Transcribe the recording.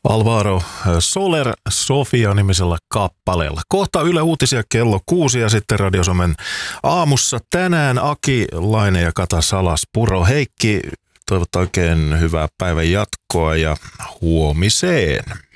Alvaro Soler Sofia nimisellä kappaleella. Kohta Yle Uutisia kello 6 ja sitten Radio Suomen aamussa tänään Aki Laine ja Kata Salaspuro. Heikki, toivottaa oikein hyvää päivän jatkoa ja huomiseen.